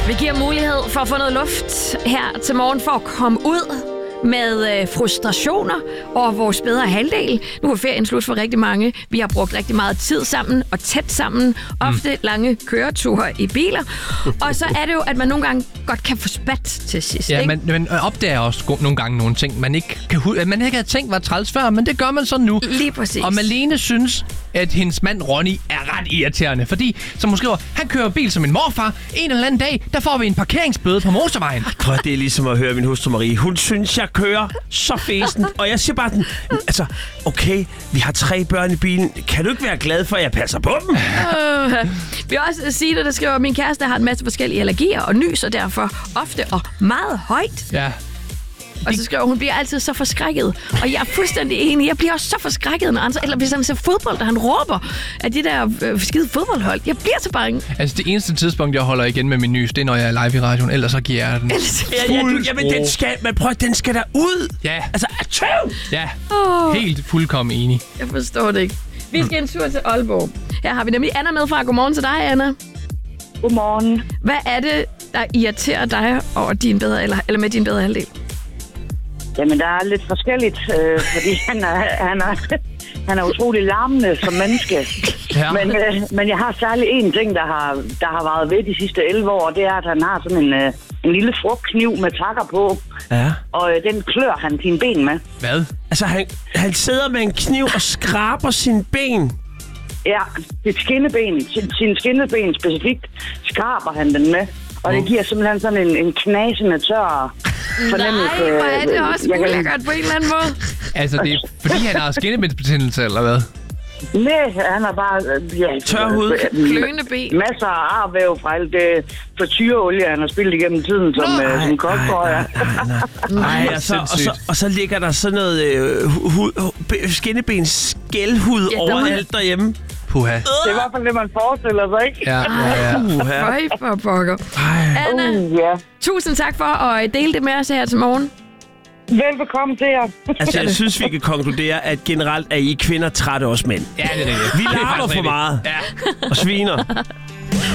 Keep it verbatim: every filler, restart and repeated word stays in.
Vi giver mulighed for at få noget luft her til morgen for at komme ud med øh, frustrationer over vores bedre halvdel. Nu er ferien slut for rigtig mange. Vi har brugt rigtig meget tid sammen og tæt sammen. Ofte mm. lange køreture i biler. Og så er det jo, at man nogle gange godt kan få spat til sidst. Ja, ikke? man, man opdager også go- nogle gange nogle ting, man ikke kan hu- man ikke havde tænkt var træls før, men det gør man så nu. Lige præcis. Og Malene synes, at hendes mand Ronny er ret irriterende, fordi, som hun skriver, han kører bil som en morfar. En eller anden dag, der får vi en parkeringsbøde på motorvejen. Prøv, det er ligesom at høre min hustru Marie. Hun synes, jeg kører så fesen. Og jeg siger bare den, altså, okay, vi har tre børn i bilen. Kan du ikke være glad for, at jeg passer på dem? Uh, vi har også Signe, der skriver, at min kæreste har en masse forskellige allergier og nys, og derfor ofte og meget højt. Ja. Og så skriver hun, bliver altid så forskrækket. Og jeg er fuldstændig enig. Jeg bliver også så forskrækket, når han, eller hvis han ser fodbold, og han råber af de der øh, skide fodboldhold. Jeg bliver så bange. Altså, det eneste tidspunkt, jeg holder igen med min nys, det er, når jeg er live i radioen. Ellers så giver jeg den Ja, ja, du, jamen, den skal, men prøv, den skal der ud. Ja. Altså, tøv! Ja, Oh, helt fuldkommen enig. jeg forstår det ikke. Vi skal en tur til Aalborg. Her har vi nemlig Anna med fra. Godmorgen til dig, Anna. Godmorgen. Hvad er det, der irriterer dig over din bedre, eller, eller med din bedre halvdel? Jamen, der er lidt forskelligt, øh, fordi han er, han, er, han er utrolig larmende som menneske. Ja. Men, øh, men jeg har særlig en ting, der har, der har været ved de sidste elleve år, og det er, at han har sådan en, øh, en lille frugtkniv med takker på. Ja. Og øh, den klør han sine ben med. Hvad? Altså, han, han sidder med en kniv og skraber sine ben. Ja, sit skinneben, sin, sin skinneben specifikt, skraber han den med. Og det giver simpelthen sådan en, en knasende tør fornemmelse. Nej, hvor er det også Jeg kan- ulækkert på en eller anden måde. Altså, det er fordi, han har skinnebindsbetændelse, eller hvad? Nej, han har bare øh, ja, Tør hud. Kløende ben. Masser af arvæv fra alt det frityreolie, han har spillet igennem tiden som, Nå, øh, som koktrøjer. Ej, og så, og, så, og så ligger der sådan noget øh, hud, hud, skinnebens skældhud Ja, der må- overalt derhjemme. Puha. Det er i hvert fald det, man forestiller sig, ikke? Ja, ja, ja. Uha. Føj for pokker. Ej. Anna, Uh, ja. tusind tak for at dele det med os her til morgen. Velbekomme til jer. Altså, jeg synes, vi kan konkludere, at generelt er I kvinder trætte også mænd. Ja, det er rigtigt. Vi Det er larmer faktisk for rigtigt. meget Ja. og sviner.